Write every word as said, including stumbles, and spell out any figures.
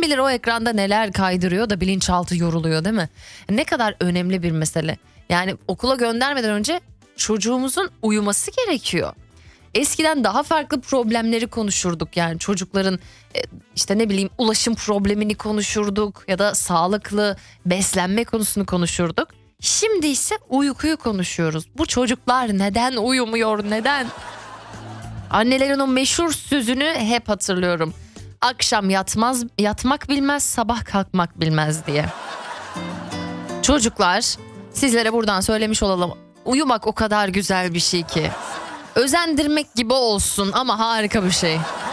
bilir o ekranda neler kaydırıyor da bilinçaltı yoruluyor, değil mi? Ne kadar önemli bir mesele. Yani okula göndermeden önce çocuğumuzun uyuması gerekiyor. Eskiden daha farklı problemleri konuşurduk, yani çocukların e, işte ne bileyim ulaşım problemini konuşurduk ya da sağlıklı beslenme konusunu konuşurduk. Şimdi ise uykuyu konuşuyoruz. Bu çocuklar neden uyumuyor, neden? Annelerin o meşhur sözünü hep hatırlıyorum. Akşam yatmaz, yatmak bilmez, sabah kalkmak bilmez diye. Çocuklar, sizlere buradan söylemiş olalım. Uyumak o kadar güzel bir şey ki. Özendirmek gibi olsun ama harika bir şey.